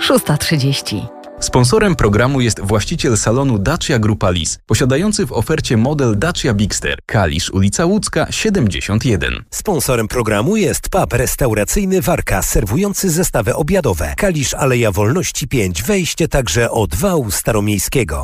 6:30. Sponsorem programu jest właściciel salonu Dacia Grupa Lis, posiadający w ofercie model Dacia Bigster, Kalisz, ulica Łódzka, 71. Sponsorem programu jest pub restauracyjny Warka, serwujący zestawy obiadowe. Kalisz, Aleja Wolności 5, wejście także od wału staromiejskiego.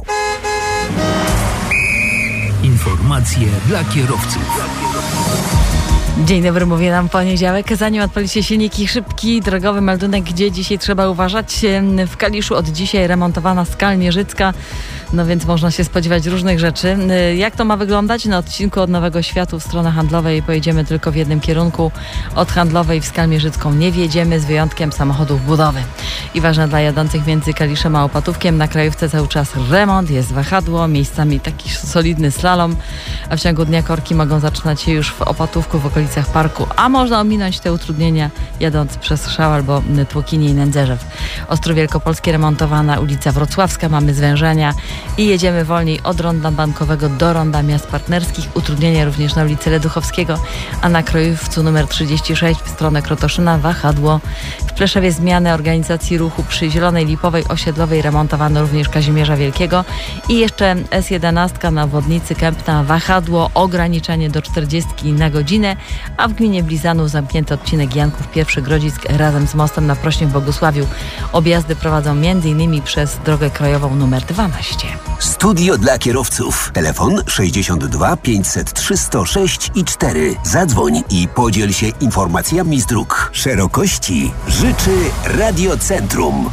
Informacje dla kierowców. Dzień dobry, mówię nam poniedziałek. Zanim odpalicie silniki, szybki drogowy meldunek, gdzie dzisiaj trzeba uważać. W Kaliszu od dzisiaj remontowana Skalmierzycka, no więc można się spodziewać różnych rzeczy. Jak to ma wyglądać? Na odcinku od Nowego Światu w stronę Handlowej pojedziemy tylko w jednym kierunku. Od Handlowej w Skalmierzycką nie wjedziemy, z wyjątkiem samochodów budowy. I ważne dla jadących między Kaliszem a Opatówkiem, na krajówce cały czas remont, jest wahadło, miejscami taki solidny slalom, a w ciągu dnia korki mogą zaczynać się już w Opatówku, w okolicach parku, a można ominąć te utrudnienia jadąc przez Szał albo Tłokinię i Nędzerzew. Ostrów Wielkopolski remontowana, ulica Wrocławska, mamy zwężenia i jedziemy wolniej od Ronda Bankowego do Ronda Miast Partnerskich. Utrudnienia również na ulicy Leduchowskiego, a na Krojówcu numer 36 w stronę Krotoszyna wahadło. W Pleszewie zmiany organizacji ruchu przy Zielonej Lipowej Osiedlowej, remontowano również Kazimierza Wielkiego i jeszcze S11 na obwodnicy Kępna wahadło, ograniczenie do 40 na godzinę, a w gminie Blizanów zamknięty odcinek Janków I Grodzisk razem z mostem na Prośnie w Bogusławiu. Objazdy prowadzą m.in. przez drogę krajową numer 12. Studio dla kierowców. Telefon 62 503 106 i 4. Zadzwoń i podziel się informacjami z dróg. Szerokości życzy Radiocentrum.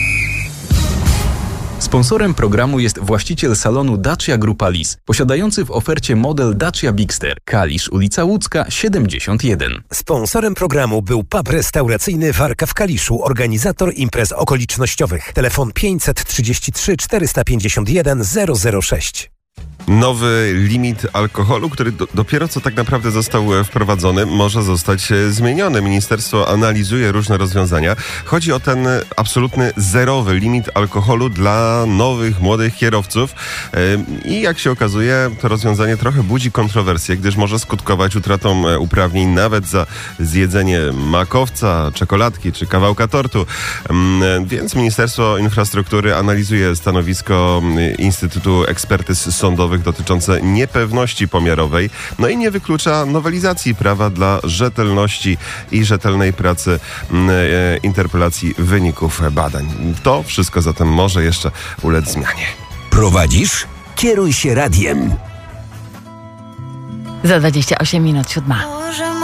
Sponsorem programu jest właściciel salonu Dacia Grupa Lis, posiadający w ofercie model Dacia Bigster, Kalisz, ulica Łódzka, 71. Sponsorem programu był pub restauracyjny Warka w Kaliszu, organizator imprez okolicznościowych. Telefon 533 451 006. Nowy limit alkoholu, który dopiero co tak naprawdę został wprowadzony, może zostać zmieniony. Ministerstwo analizuje różne rozwiązania. Chodzi o ten absolutny zerowy limit alkoholu dla nowych, młodych kierowców. I jak się okazuje, to rozwiązanie trochę budzi kontrowersje, gdyż może skutkować utratą uprawnień nawet za zjedzenie makowca, czekoladki czy kawałka tortu. Więc Ministerstwo Infrastruktury analizuje stanowisko Instytutu Ekspertyz Sądowych dotyczące niepewności pomiarowej, no i nie wyklucza nowelizacji prawa dla rzetelności i rzetelnej pracy interpelacji wyników badań. To wszystko zatem może jeszcze ulec zmianie. Prowadzisz? Kieruj się radiem. Za 28 minut 7.